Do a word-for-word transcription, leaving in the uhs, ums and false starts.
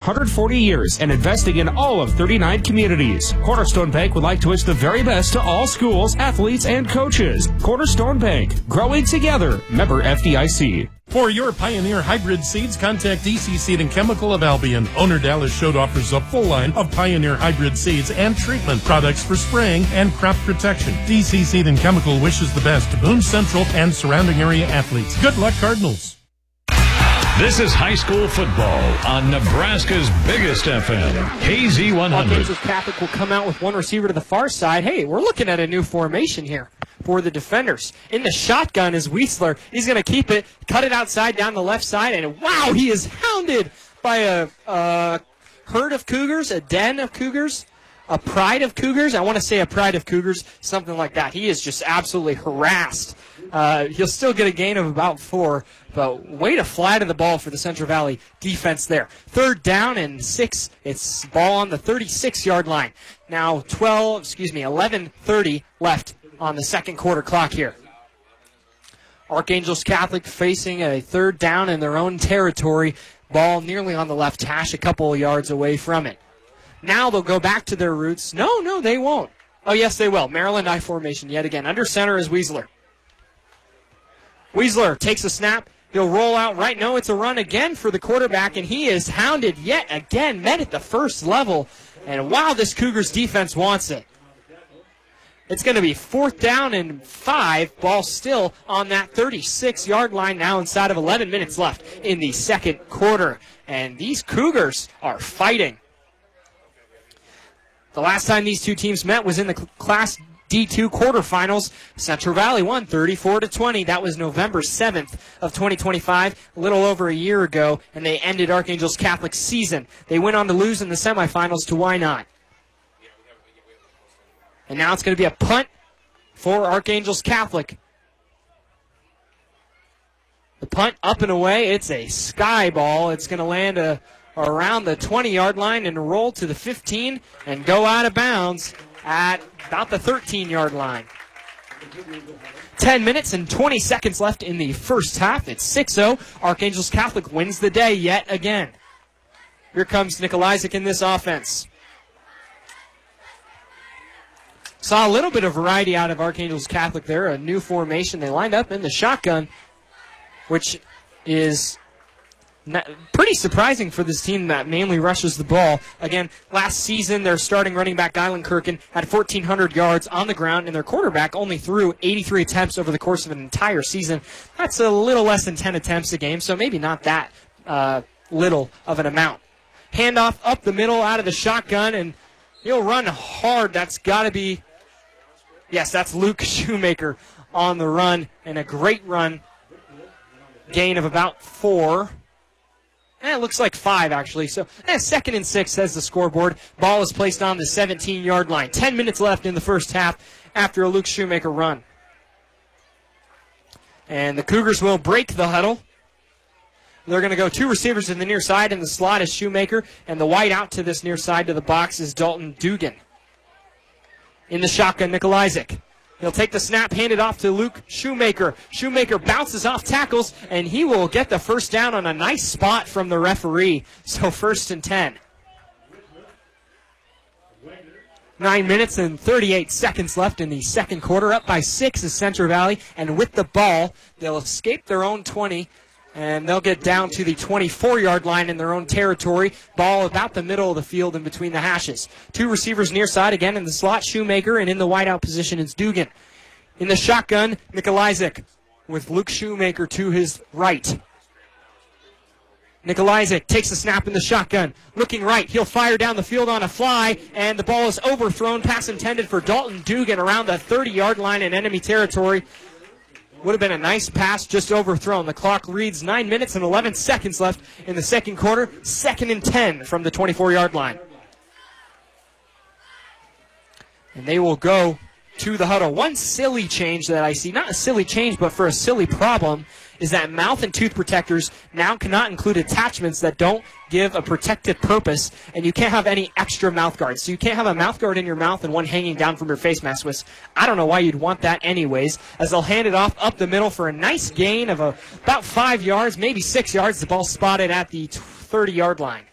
hundred forty years and investing in all of thirty-nine communities. Cornerstone Bank would like to wish the very best to all schools, athletes, and coaches. Cornerstone Bank, growing together. Member F D I C. For your Pioneer hybrid seeds, contact D C Seed and Chemical of Albion. Owner Dallas Schode offers a full line of Pioneer hybrid seeds and treatment products for spraying and crop protection. D C Seed and Chemical wishes the best to Boone Central and surrounding area athletes. Good luck, Cardinals. This is high school football on Nebraska's biggest F M, K Z one hundred. Arkansas Catholic will come out with one receiver to the far side. Hey, we're looking at a new formation here for the defenders. In the shotgun is Weisler. He's going to keep it, cut it outside down the left side, and wow, he is hounded by a, a herd of Cougars, a den of Cougars, a pride of Cougars. I want to say a pride of Cougars, something like that. He is just absolutely harassed. Uh, he'll still get a gain of about four, but way to fly to the ball for the Central Valley defense there. Third down and six. It's ball on the thirty-six-yard line. Now twelve, excuse me, eleven thirty left on the second quarter clock here. Archangels Catholic facing a third down in their own territory. Ball nearly on the left hash, a couple of yards away from it. Now they'll go back to their roots. No, no, they won't. Oh, yes, they will. Maryland I formation yet again. Under center is Weisler. Weisler takes a snap. He'll roll out right. No, it's a run again for the quarterback, and he is hounded yet again, met at the first level. And wow, this Cougars defense wants it. It's going to be fourth down and five. Ball still on that thirty-six-yard line now inside of eleven minutes left in the second quarter. And these Cougars are fighting. The last time these two teams met was in the Class D two quarterfinals. Central Valley won thirty-four to twenty. That was November seventh of twenty twenty-five, a little over a year ago, and they ended Archangels Catholic's season. They went on to lose in the semifinals to Wynot. And now it's going to be a punt for Archangels Catholic. The punt up and away. It's a sky ball. It's going to land a, around the twenty-yard line and roll to the fifteen and go out of bounds at about the thirteen-yard line. ten minutes and twenty seconds left in the first half. It's six oh. Archangels Catholic wins the day yet again. Here comes Nikolajczyk in this offense. Saw a little bit of variety out of Archangels Catholic there, a new formation. They lined up in the shotgun, which is not, pretty surprising for this team that mainly rushes the ball. Again, last season, their starting running back, Dylan Kirkin, had fourteen hundred yards on the ground, and their quarterback only threw eighty-three attempts over the course of an entire season. That's a little less than ten attempts a game, so maybe not that uh, little of an amount. Handoff up the middle out of the shotgun, and he'll run hard. That's got to be... Yes, that's Luke Shoemaker on the run, and a great run. Gain of about four. Eh, it looks like five, actually. So, eh, second and six, says the scoreboard. Ball is placed on the seventeen-yard line. Ten minutes left in the first half after a Luke Shoemaker run. And the Cougars will break the huddle. They're going to go two receivers in the near side, and the slot is Shoemaker, and the wide out to this near side to the box is Dalton Dugan. In the shotgun, Nikolajczyk. He'll take the snap, hand it off to Luke Shoemaker. Shoemaker bounces off tackles, and he will get the first down on a nice spot from the referee. So first and ten. Nine minutes and thirty-eight seconds left in the second quarter. Up by six is Central Valley, and with the ball, they'll escape their own twenty. And they'll get down to the twenty-four-yard line in their own territory. Ball about the middle of the field in between the hashes. Two receivers near side, again in the slot, Shoemaker, and in the wideout position is Dugan. In the shotgun, Nikolajczyk with Luke Shoemaker to his right. Nikolajczyk takes the snap in the shotgun. Looking right, he'll fire down the field on a fly, and the ball is overthrown. Pass intended for Dalton Dugan around the thirty-yard line in enemy territory. Would have been a nice pass, just overthrown. The clock reads nine minutes and eleven seconds left in the second quarter. Second and ten from the twenty-four-yard line. And they will go to the huddle. One silly change that I see, not a silly change, but for a silly problem, is that mouth and tooth protectors now cannot include attachments that don't give a protected purpose, and you can't have any extra mouth guards. So you can't have a mouth guard in your mouth and one hanging down from your face mask, which I don't know why you'd want that anyways, as they'll hand it off up the middle for a nice gain of a, about five yards, maybe six yards. The ball spotted at the thirty-yard line.